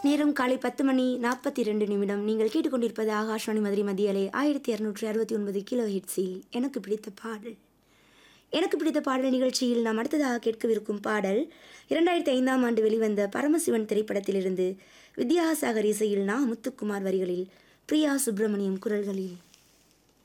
நேரம் காலை 10:42. நீங்கள் கேட்டுக்கொண்டிருப்பது ஆகாஷ்வாணி மதுரை மத்திய அலை 1269 கிலோ ஹிட்ஸில் எனக்கு பிடித்த பாடல். எனக்கு பிடித்த பாடல் நிகழ்ச்சியில் நாம் அடுத்ததாக கேட்கவிருக்கும் பாடல் 2005 வெளிவந்த பரமசிவன் திரைப்படத்திலிருந்து வித்யாசாகர் இசையில் முத்துக்குமார் வரிகளில் பிரியா சுப்பிரமணியம் குரல்களில்.